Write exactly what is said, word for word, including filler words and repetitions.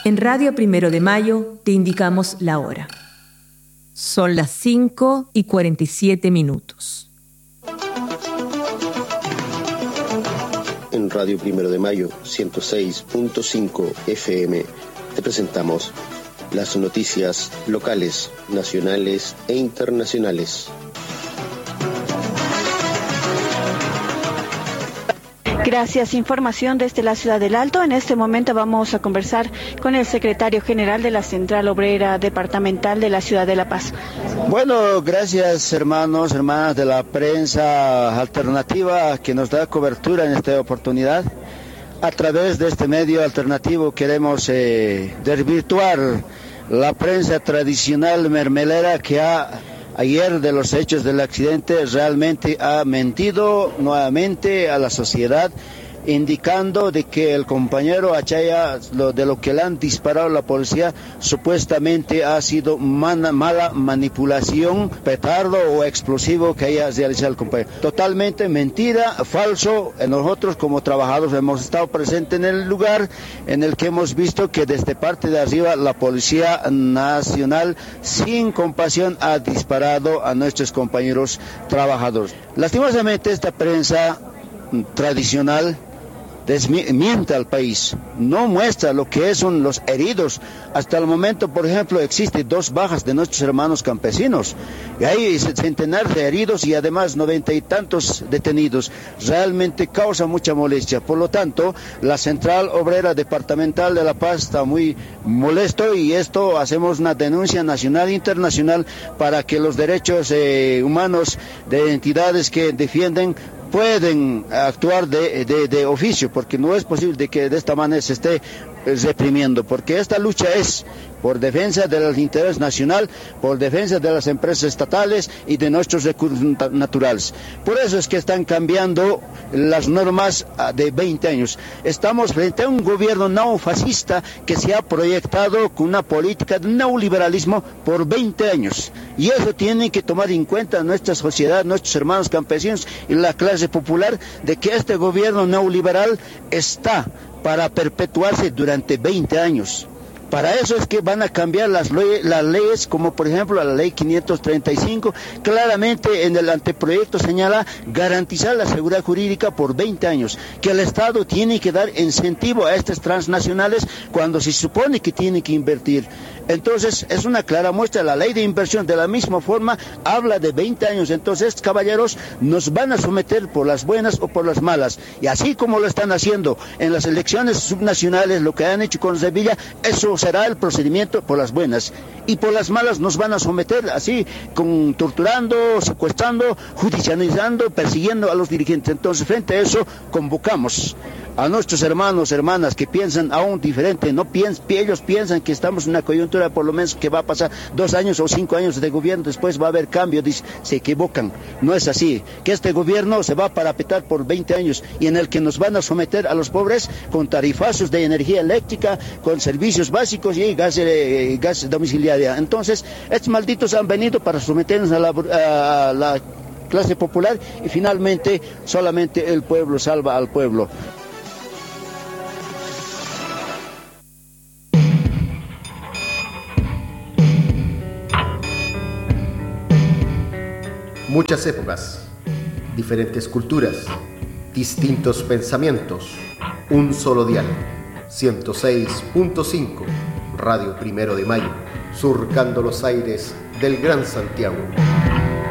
En Radio Primero de Mayo te indicamos la hora. Son las cinco y cuarenta y siete minutos. En Radio Primero de Mayo, ciento seis punto cinco F M, te presentamos las noticias locales, nacionales e internacionales. Gracias. Información desde la ciudad del Alto. En este momento vamos a conversar con el secretario general de la Central Obrera Departamental de la ciudad de La Paz. Bueno, gracias hermanos, hermanas de la prensa alternativa que nos da cobertura en esta oportunidad. A través de este medio alternativo queremos eh, desvirtuar la prensa tradicional mermelera que ha... Ayer de los hechos del accidente realmente ha mentido nuevamente a la sociedad, indicando de que el compañero Achaya, lo, de lo que le han disparado la policía, supuestamente ha sido mana, mala manipulación, petardo o explosivo que haya realizado el compañero. Totalmente mentira, falso. Nosotros como trabajadores hemos estado presentes en el lugar en el que hemos visto que desde parte de arriba la Policía Nacional sin compasión ha disparado a nuestros compañeros trabajadores. Lastimosamente esta prensa tradicional desmiente al país, no muestra lo que son los heridos. Hasta el momento, por ejemplo, existen dos bajas de nuestros hermanos campesinos, y hay centenares de heridos y además noventa y tantos detenidos. Realmente causa mucha molestia. Por lo tanto, la Central Obrera Departamental de La Paz está muy molesto, y esto hacemos una denuncia nacional e internacional para que los derechos eh, humanos de entidades que defienden pueden actuar de, de, de oficio, porque no es posible de que de esta manera se esté reprimiendo, porque esta lucha es por defensa del interés nacional, por defensa de las empresas estatales y de nuestros recursos naturales. Por eso es que están cambiando las normas de veinte años. Estamos frente a un gobierno neofascista que se ha proyectado con una política de neoliberalismo por veinte años. Y eso tiene que tomar en cuenta nuestra sociedad, nuestros hermanos campesinos y la clase popular, de que este gobierno neoliberal está para perpetuarse durante veinte años. Para eso es que van a cambiar las, leyes, las leyes, como por ejemplo la ley quinientos treinta y cinco, claramente en el anteproyecto señala garantizar la seguridad jurídica por veinte años, que el Estado tiene que dar incentivo a estas transnacionales cuando se supone que tiene que invertir. Entonces es una clara muestra, la ley de inversión de la misma forma habla de veinte años, entonces caballeros nos van a someter por las buenas o por las malas, y así como lo están haciendo en las elecciones subnacionales, lo que han hecho con Sevilla, eso será el procedimiento por las buenas, y por las malas nos van a someter así, con torturando, secuestrando, judicializando, persiguiendo a los dirigentes. Entonces frente a eso convocamos a nuestros hermanos, hermanas que piensan aún diferente, no piensan, ellos piensan que estamos en una coyuntura por lo menos que va a pasar dos años o cinco años de gobierno, después va a haber cambio, dice, se equivocan, no es así, que este gobierno se va a parapetar por veinte años, y en el que nos van a someter a los pobres con tarifazos de energía eléctrica, con servicios básicos y gas, eh, gas domiciliaria. Entonces, estos malditos han venido para someternos a la, a la clase popular, y finalmente solamente el pueblo salva al pueblo. Muchas épocas, diferentes culturas, distintos pensamientos, un solo dial, ciento seis punto cinco, Radio Primero de Mayo, surcando los aires del Gran Santiago.